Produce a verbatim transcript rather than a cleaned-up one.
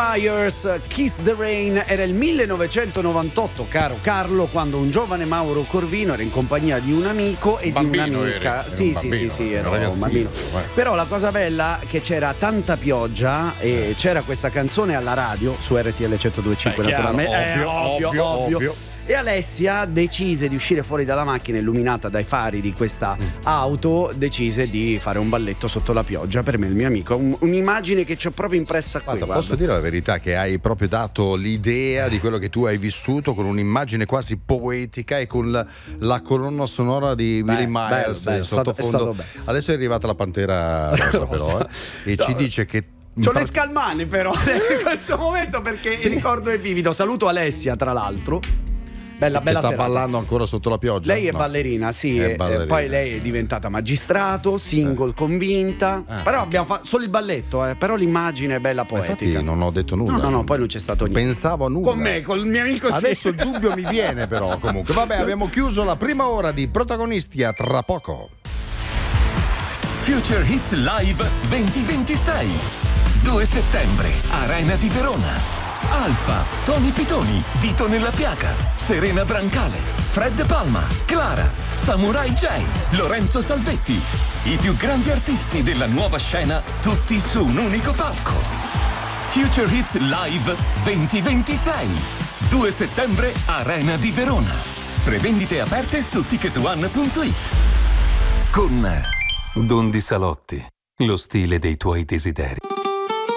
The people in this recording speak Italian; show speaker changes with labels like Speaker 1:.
Speaker 1: Myers, Kiss the Rain. Era il millenovecentonovantotto, caro Carlo, quando un giovane Mauro Corvino era in compagnia di un amico e
Speaker 2: bambino,
Speaker 1: di un'amica.
Speaker 2: Eri,
Speaker 1: sì,
Speaker 2: un
Speaker 1: sì,
Speaker 2: bambino,
Speaker 1: sì, sì,
Speaker 2: un
Speaker 1: era un bambino. Però la cosa bella è che c'era tanta pioggia e c'era questa canzone alla radio su R T L centodue e cinque, naturalmente.
Speaker 2: Ovvio,
Speaker 1: Eh, ovvio,
Speaker 2: ovvio,
Speaker 1: ovvio.
Speaker 2: ovvio.
Speaker 1: E Alessia decise di uscire fuori dalla macchina illuminata dai fari di questa auto, decise di fare un balletto sotto la pioggia per me e il mio amico. Un, un'immagine che ci ho proprio impressa qui.
Speaker 2: Guarda,
Speaker 1: guarda.
Speaker 2: posso dire la verità che hai proprio dato l'idea di quello che tu hai vissuto con un'immagine quasi poetica e con la, la colonna sonora di
Speaker 1: Beh,
Speaker 2: Willie Myers
Speaker 1: bello, bello,
Speaker 2: in sottofondo.
Speaker 1: è stato, è stato
Speaker 2: Adesso è arrivata la Pantera Rosa però eh, e
Speaker 1: No.
Speaker 2: ci dice che
Speaker 1: C'ho le scalmane però in questo momento perché il ricordo è vivido. Saluto Alessia, tra l'altro. Bella,
Speaker 2: che
Speaker 1: bella
Speaker 2: sta
Speaker 1: serata.
Speaker 2: ballando ancora sotto la pioggia.
Speaker 1: Lei è
Speaker 2: No.
Speaker 1: ballerina, sì,
Speaker 2: È
Speaker 1: e-
Speaker 2: ballerina.
Speaker 1: e poi lei è diventata magistrato, single
Speaker 2: Eh.
Speaker 1: convinta.
Speaker 2: Ah,
Speaker 1: però
Speaker 2: ok.
Speaker 1: abbiamo fatto solo il balletto, eh, però l'immagine è bella
Speaker 2: Ma
Speaker 1: poetica.
Speaker 2: infatti non ho detto nulla.
Speaker 1: No, no, no, poi non c'è stato niente.
Speaker 2: Pensavo a nulla.
Speaker 1: Con me, con il mio amico sì.
Speaker 2: Adesso il dubbio mi viene però comunque. Vabbè, abbiamo chiuso la prima ora di Protagonisti, a tra poco.
Speaker 3: Future Hits Live duemilaventisei. due settembre, Arena di Verona. Alfa, Tony Pitoni, Dito nella piaga, Serena Brancale, Fred Palma, Clara, Samurai J, Lorenzo Salvetti. I più grandi artisti della nuova scena, tutti su un unico palco. Future Hits Live duemilaventisei. due settembre, Arena di Verona. Prevendite aperte su ticket one punto it. Con Don Di Salotti, lo stile dei tuoi desideri.